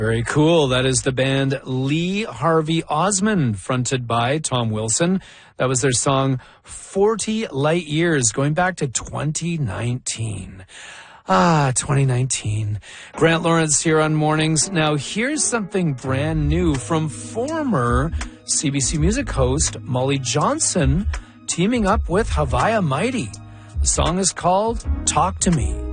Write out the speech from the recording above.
Very cool. That is the band Lee Harvey Osmond, fronted by Tom Wilson. That was their song 40 Light Years, going back to 2019. 2019. Grant Lawrence here on Mornings. Now, here's something brand new from former CBC Music host Molly Johnson teaming up with Havaya Mighty. The song is called Talk to Me.